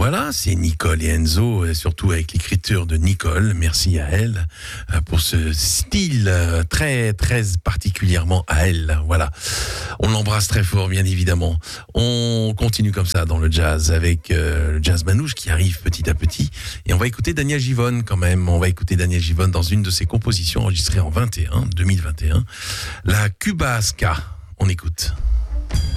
Voilà, c'est Nicole et Enzo, surtout avec l'écriture de Nicole. Merci à elle pour ce style très, très particulièrement à elle. Voilà, on l'embrasse très fort, bien évidemment. On continue comme ça dans le jazz avec le jazz manouche qui arrive petit à petit. Et on va écouter Daniel Givonne quand même. On va écouter Daniel Givonne dans une de ses compositions enregistrées en 2021, la Cubasca. On écoute.